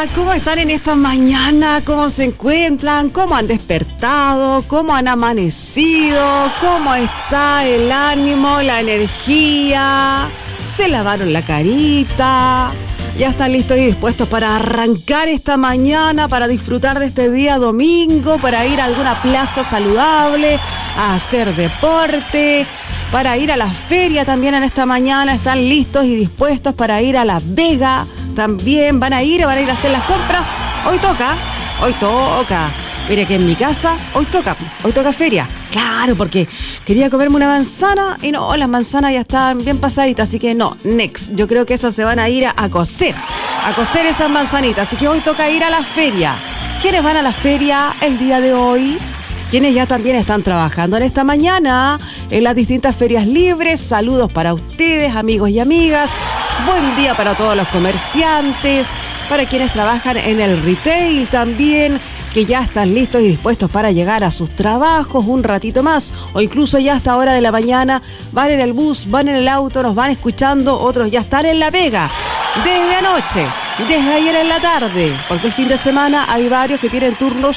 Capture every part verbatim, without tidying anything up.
Hola, ¿cómo están en esta mañana? ¿Cómo se encuentran? ¿Cómo han despertado? ¿Cómo han amanecido? ¿Cómo está el ánimo, la energía? ¿Se lavaron la carita? ¿Ya están listos y dispuestos para arrancar esta mañana, para disfrutar de este día domingo, para ir a alguna plaza saludable, a hacer deporte, para ir a la feria también en esta mañana? ¿Están listos y dispuestos para ir a La Vega? También van a ir, van a ir a hacer las compras. Hoy toca, hoy toca. Mire que en mi casa, hoy toca, hoy toca feria. Claro, porque quería comerme una manzana y no, las manzanas ya están bien pasaditas, así que no, next. Yo creo que esas se van a ir a, a cocer, a cocer esas manzanitas, así que hoy toca ir a la feria. ¿Quiénes van a la feria el día de hoy? Quienes ya también están trabajando en esta mañana en las distintas ferias libres. Saludos para ustedes, amigos y amigas. Buen día para todos los comerciantes, para quienes trabajan en el retail también, que ya están listos y dispuestos para llegar a sus trabajos un ratito más, o incluso ya hasta hora de la mañana van en el bus, van en el auto, nos van escuchando. Otros ya están en La Vega desde anoche, desde ayer en la tarde, porque el fin de semana hay varios que tienen turnos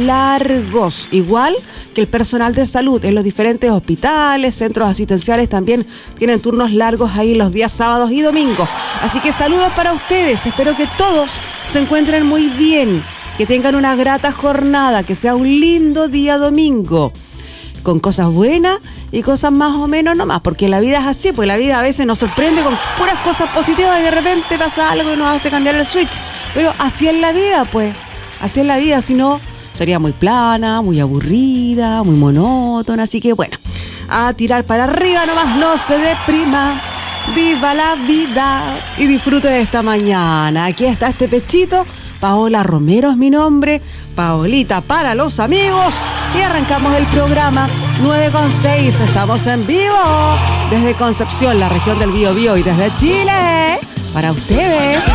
largos, igual que el personal de salud en los diferentes hospitales, centros asistenciales también tienen turnos largos ahí los días sábados y domingos. Así que saludos para ustedes, espero que todos se encuentren muy bien, que tengan una grata jornada, que sea un lindo día domingo, con cosas buenas y cosas más o menos nomás, porque la vida es así, pues la vida a veces nos sorprende con puras cosas positivas y de repente pasa algo y nos hace cambiar el switch, pero así es la vida, pues, así es la vida, si no sería muy plana, muy aburrida, muy monótona, así que bueno, a tirar para arriba nomás, no se deprima, viva la vida y disfrute de esta mañana. Aquí está este pechito, Paola Romero es mi nombre, Paolita para los amigos, y arrancamos el programa nueve con seis, estamos en vivo desde Concepción, la región del Biobío, y desde Chile, para ustedes.